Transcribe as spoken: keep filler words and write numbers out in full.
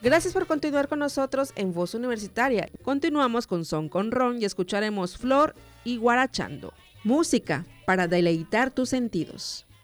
Gracias por continuar con nosotros en Voz Universitaria. Continuamos con Son con Ron y escucharemos Flor y Guarachando. Música para deleitar tus sentidos.